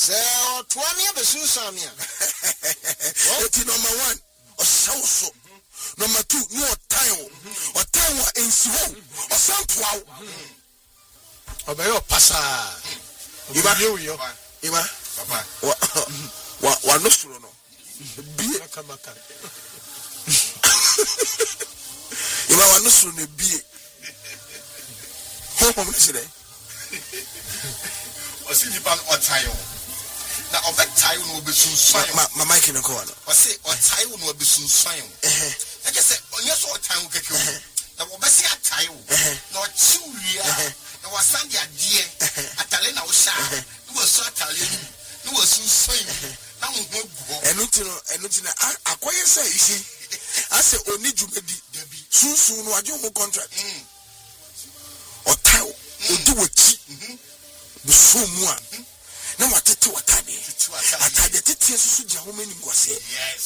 So 20 be Susamia. Number 1, or so. Number 2, no time. Or time in Swo. Or some Obeyo pasa. Iba. Papa. Wa no suro no. Bi. Iba wa no suro ne bi. Ho msire. Osi ni ban otayo. Na obetayo no obesunsan. Ma mic no ko no. Osi otayo no obesunsan. Na kese onye so otayo keke o. Na obesi atayo. Na ochiwia. Na wasandi ade. Atale na wo sha. No so atale. No sunsan. Na wo gu. Enu ti na akoye say isi. Ase oni djumedi. Sunsun no aje ho contract. Otayo odi wachi. Buso mu a. Na watete watade. Atade tete susu dia ho mani ngwase.